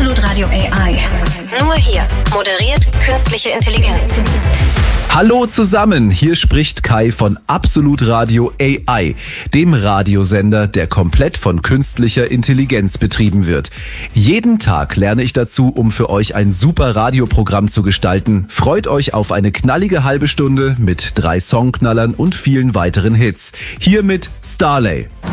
Absolut Radio AI. Nur hier moderiert künstliche Intelligenz. Hallo zusammen, hier spricht Kai von Absolut Radio AI, dem Radiosender, der komplett von künstlicher Intelligenz betrieben wird. Jeden Tag lerne ich dazu, um für euch ein super Radioprogramm zu gestalten. Freut euch auf eine knallige halbe Stunde mit 3 Songknallern und vielen weiteren Hits. Hier mit Starlay.